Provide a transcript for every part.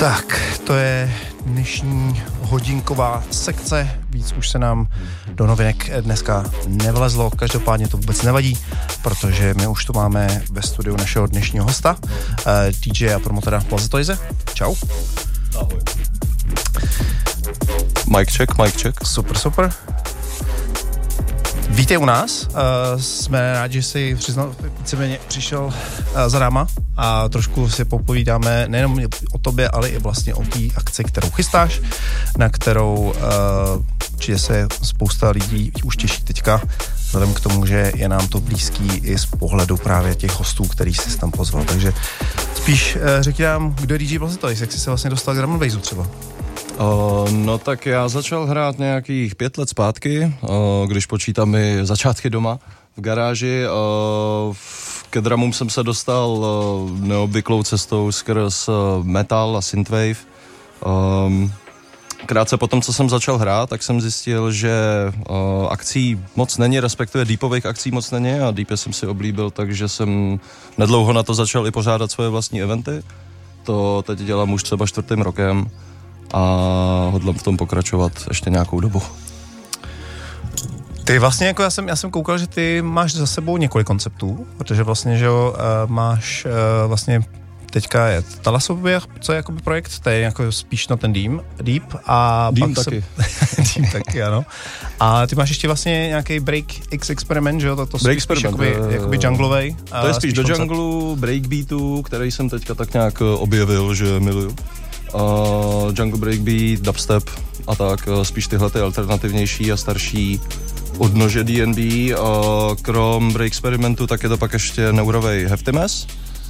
Tak, to je dnešní hodinková sekce. Víc už se nám do novinek dneska nevlezlo. Každopádně to vůbec nevadí, protože my už tu máme ve studiu našeho dnešního hosta, DJ a promotora Plaza Toyse. Čau. Ahoj. Mic check. Super. Vítej u nás, jsme rádi, že jsi víceméně přišel za náma a trošku si popovídáme nejenom o tobě, ale i vlastně o té akci, kterou chystáš, na kterou určitě se spousta lidí už těší teďka, vzhledem k tomu, že je nám to blízký i z pohledu právě těch hostů, který jsi tam pozval. Takže spíš řekni nám, kdo je DJ Plaza Toyse, jak jsi se vlastně dostal k drum and bassu třeba? No tak já začal hrát nějakých 5 let zpátky, když počítám i začátky doma v garáži. Ke drumům jsem se dostal neobvyklou cestou skrz metal a synthwave. Krátce potom, co jsem začal hrát, tak jsem zjistil, že akcí moc není, respektive deepových akcí moc není a deepy jsem si oblíbil, takže jsem nedlouho na to začal i pořádat svoje vlastní eventy. To teď dělám už třeba 4. rokem a hodlám v tom pokračovat ještě nějakou dobu. Ty vlastně, jako já jsem koukal, že ty máš za sebou několik konceptů, protože vlastně, že jo, máš vlastně teďka je Talasově, co je jakoby projekt, to je jako spíš na ten Deep a Deep taky. Deep taky, ano. A ty máš ještě vlastně nějaký Break X Experiment, že jo, to Break spíš jakoby junglovej. To je spíš do junglu, breakbeatu, který jsem teďka tak nějak objevil, že miluju. Jungle breakbeat, dubstep a tak, spíš tyhle ty alternativnější a starší odnože D&B. Krom break experimentu, tak je to pak ještě neurovej Hefty Mess.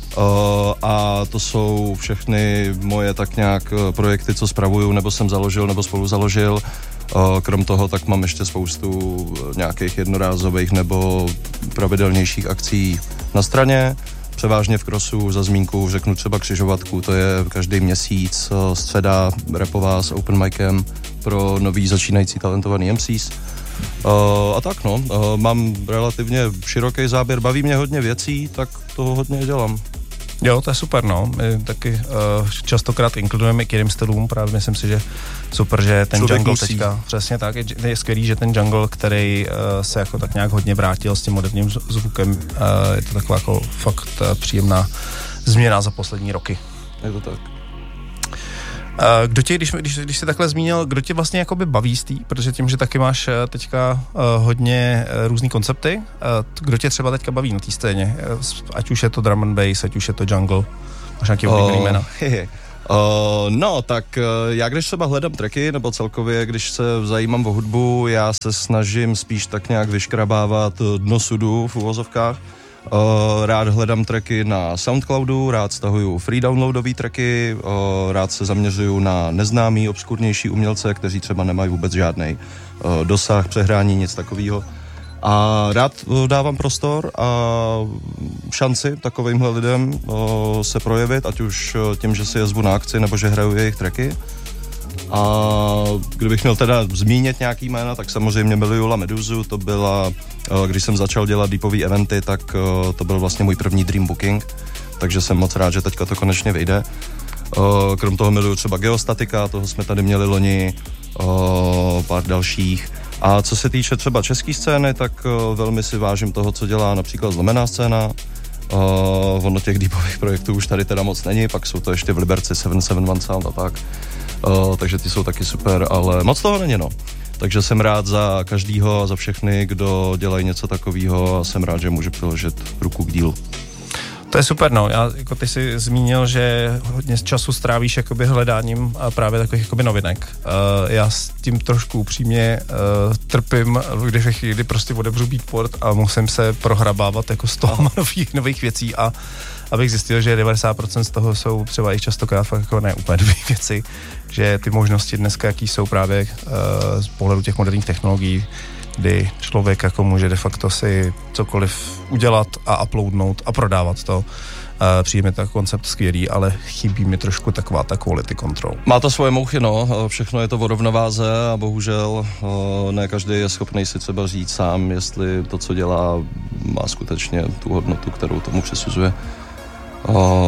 A to jsou všechny moje tak nějak projekty, co spravuju, nebo jsem založil, nebo spolu založil. Krom toho tak mám ještě spoustu nějakých jednorázových nebo pravidelnějších akcí na straně. Převážně v crossu, za zmínku řeknu třeba Křižovatku, to je každý měsíc středa rapová s open micem pro nový začínající talentovaný MCs. A tak no, mám relativně široký záběr, baví mě hodně věcí, tak toho hodně dělám. Jo, to je super, no. My taky častokrát inkludujeme k jiným stylům, právě myslím si, že super, že ten Člověk jungle musí. teďka, přesně tak, je skvělý, že ten jungle, který se jako tak nějak hodně vrátil s tím moderním zvukem, je to taková jako fakt příjemná změna za poslední roky. Je to tak. Kdo tě, když jsi takhle zmínil, kdo tě vlastně jakoby baví z tý, protože tím, že taky máš teďka hodně různý koncepty, kdo tě třeba teďka baví na té scéně, ať už je to drum and bass, ať už je to jungle, máš nějaký oblíbený jména? No, tak já když třeba hledám tracky, nebo celkově, když se zajímám o hudbu, já se snažím spíš tak nějak vyškrabávat dno sudu v uvozovkách. Rád hledám tracky na Soundcloudu, rád stahuju free downloadové tracky, rád se zaměřuju na neznámý, obskurnější umělce, kteří třeba nemají vůbec žádnej dosah, přehrání, nic takového. A rád dávám prostor a šanci takovýmhle lidem se projevit, ať už tím, že si jezvu na akci, nebo že hraju jejich tracky. A kdybych měl teda zmínit nějaký jména, tak samozřejmě miluju La Meduzu, to byla, když jsem začal dělat deepový eventy, tak to byl vlastně můj první dream booking, takže jsem moc rád, že teďka to konečně vyjde. Krom toho miluju třeba Geostatika, toho jsme tady měli loni, pár dalších. A co se týče třeba české scény, tak velmi si vážím toho, co dělá například Zlomená scéna. Ono těch deepových projektů už tady teda moc není, pak jsou to ještě v Liberci 771 Sound a tak. Takže ty jsou taky super, ale moc toho není, no. Takže jsem rád za každýho a za všechny, kdo dělají něco takového a jsem rád, že můžu přiložit ruku k dílu. To je super, no. Já, jako ty jsi zmínil, že hodně času strávíš jakoby hledáním právě takových jakoby novinek. Já s tím trošku upřímně trpím, kdy prostě odebřu Beatport a musím se prohrabávat jako z toho nových věcí a abych zjistil, že 90% z toho jsou třeba i častokrát fakt jako ne úplně dobré věci, že ty možnosti dneska, jaký jsou právě z pohledu těch moderních technologií, kdy člověk jako může de facto si cokoliv udělat a uploadnout a prodávat to. Přijde mi tak koncept skvělý, ale chybí mi trošku taková ta quality control. Má to svoje mouchy, no. Všechno je to o rovnováze a bohužel ne každý je schopný si třeba říct sám, jestli to, co dělá, má skutečně tu hodnotu, kterou tomu přisuzuje.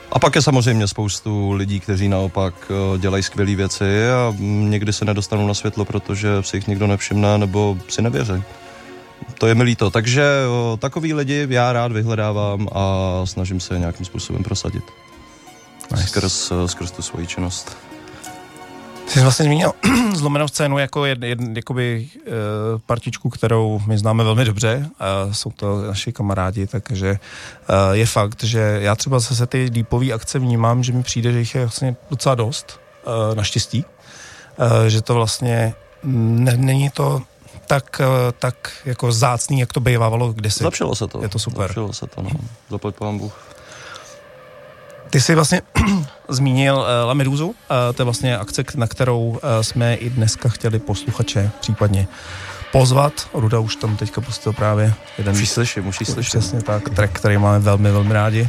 A pak je samozřejmě spoustu lidí, kteří naopak dělají skvělé věci a někdy se nedostanou na světlo, protože si jich nikdo nevšimne nebo si nevěří. To je mi líto. Takže takový lidi já rád vyhledávám a snažím se nějakým způsobem prosadit. Nice. Skrz tu svoji činnost. Jsi vlastně zmínil Zlomenou scénu jako jakoby partičku, kterou my známe velmi dobře. Jsou to naši kamarádi, takže je fakt, že já třeba zase ty deepové akce vnímám, že mi přijde, že jich je vlastně docela dost, naštěstí. Že to vlastně není to tak jako vzácný, jak to bývalo kdysi. Zlepšilo se to. Je to super. Zlepšilo se to, no. Zaplať pán Bůh. Ty jsi vlastně zmínil Lameduzu, to je vlastně akce, na kterou jsme i dneska chtěli posluchače případně pozvat. Ruda už tam teďka pustil právě jeden... Už slyším. Přesně tak, track, který máme velmi, velmi rádi.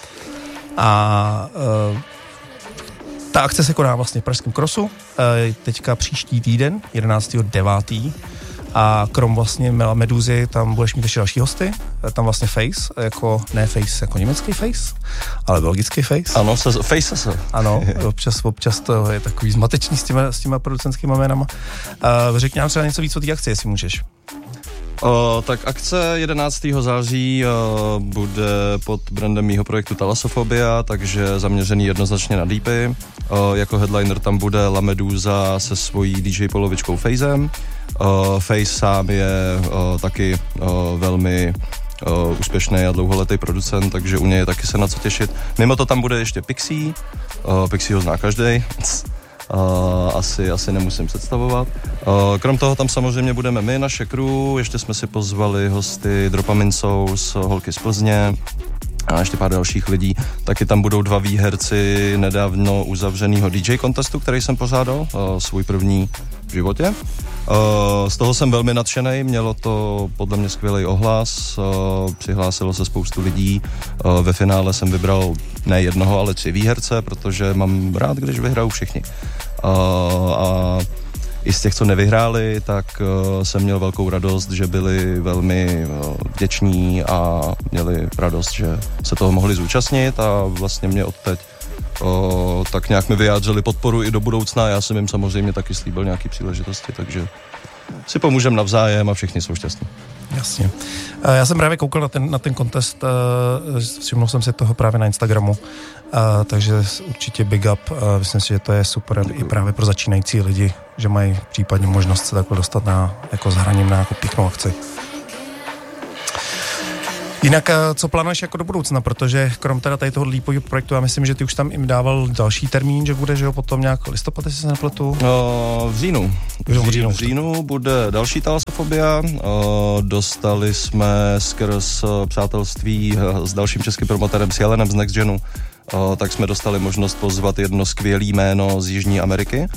A ta akce se koná vlastně v Pražském Crossu, teďka příští týden, 11.9. A krom vlastně Meduzy, tam budeš mít ještě další hosty. Tam vlastně Face, ne Face jako německý Face, ale belgický Face. Ano, Face se. Ano, občas to je takový zmatečný s těma producentskýma jménama. Řekni nám třeba něco víc o té akci, jestli můžeš. Tak akce 11. září bude pod brandem mýho projektu Thalassofobia, takže zaměřený jednoznačně na deepy. Jako headliner tam bude Lameduza se svojí DJ polovičkou Fazem. Face sám je taky velmi úspěšný a dlouholetý producent, takže u něj je taky se na co těšit. Mimo to tam bude ještě Pixie. Pixie ho zná každej. Asi nemusím představovat. Krom toho tam samozřejmě budeme my, naše crew, ještě jsme si pozvali hosty Dopamine Souls, holky z Plzně a ještě pár dalších lidí. Taky tam budou 2 výherci nedávno uzavřenýho DJ contestu, který jsem pořádal, svůj první v životě. Z toho jsem velmi nadšenej, mělo to podle mě skvělý ohlas, přihlásilo se spoustu lidí, ve finále jsem vybral ne jednoho, ale 3 výherce, protože mám rád, když vyhrajou všichni. A i z těch, co nevyhráli, tak jsem měl velkou radost, že byli velmi vděční a měli radost, že se toho mohli zúčastnit a vlastně mě odteď tak nějak mi vyjádřili podporu i do budoucna. Já jsem jim samozřejmě taky slíbil nějaký příležitosti, takže si pomůžeme navzájem a všichni jsou šťastní. Jasně. Já jsem právě koukal na ten contest, všiml jsem si toho právě na Instagramu, takže určitě big up. Myslím si, že to je super i právě pro začínající lidi, že mají případně možnost se takhle dostat jako s hraním na jako pěknou akci. Jinak, co plánuješ jako do budoucna, protože krom teda tady toho deepového projektu, já myslím, že ty už tam jim dával další termín, že bude, že jo, potom nějak listopad, jestli se nepletu? V říjnu. V říjnu bude další Thalassofobia. Dostali jsme skrz přátelství s dalším českým promotorem, s Jelenem z Next Genu, tak jsme dostali možnost pozvat jedno skvělý jméno z Jižní Ameriky.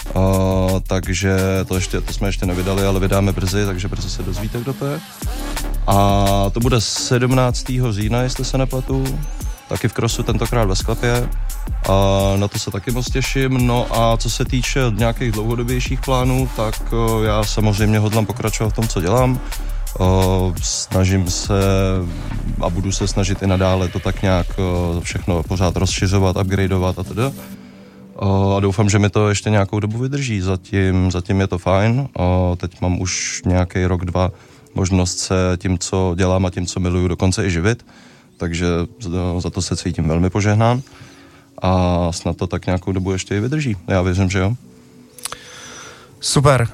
Takže to jsme ještě nevydali, ale vydáme brzy, takže brzy se dozvíte, kdo to je. A to bude 17. října, jestli se nepletu, taky v Crossu, tentokrát ve sklepě. A na to se taky moc těším. No a co se týče nějakých dlouhodobějších plánů, tak já samozřejmě hodlám pokračovat v tom, co dělám. Snažím se a budu se snažit i nadále to tak nějak všechno pořád rozšiřovat, upgradeovat a teda. A doufám, že mi to ještě nějakou dobu vydrží. Zatím je to fajn. Teď mám už nějaký rok, 2 možnost se tím, co dělám a tím, co miluju, dokonce i živit. Takže za to se cítím velmi požehnán. A snad to tak nějakou dobu ještě i vydrží. Já věřím, že jo. Super.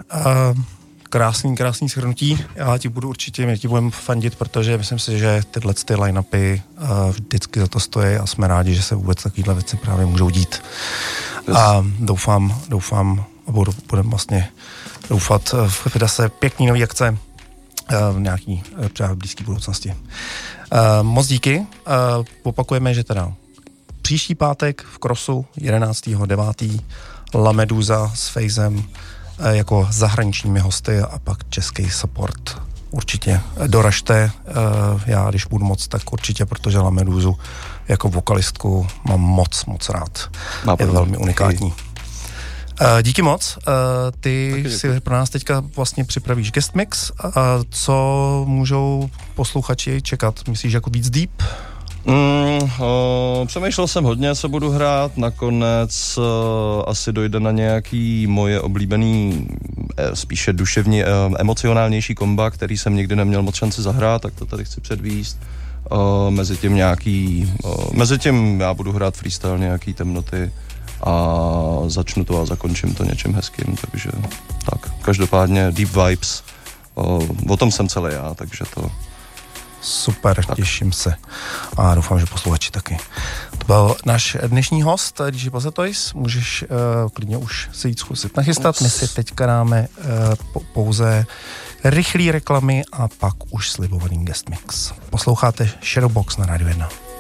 Krásný shrnutí. Já ti budu určitě, budeme fandit, protože myslím si, že tyhle line-upy vždycky za to stojí a jsme rádi, že se vůbec takovýhle věci právě můžou dít. Yes. A doufám a budeme vlastně doufat v se pěkný nový akce v nějaký třeba blízké budoucnosti. Moc díky. Opakujeme, že teda příští pátek v Crossu 11.9. Lameduza s Fazem jako zahraničními hosty a pak český support. Určitě doražte, já když budu moc, tak určitě, protože Lameduzu jako vokalistku mám moc rád. Je velmi unikátní. Díky moc. Ty si pro nás teďka vlastně připravíš guest mix. Co můžou posluchači čekat? Myslíš jako víc deep? Přemýšlel jsem hodně, co budu hrát, nakonec asi dojde na nějaký moje oblíbený, spíše duševní, emocionálnější komba, který jsem nikdy neměl moc šanci zahrát, tak to tady chci předvíst. Mezi tím já budu hrát freestyle nějaký temnoty a začnu to a zakončím to něčím hezkým, takže tak, každopádně Deep Vibes, o tom jsem celý já, takže to... Super, tak. Těším se a doufám, že posluchači taky. To byl náš dnešní host, DJ Pozetois, můžeš klidně už se jít zkusit nachystat, my si teďka dáme pouze rychlý reklamy a pak už slibovaný guest mix. Posloucháte Shadowbox na Radio 1.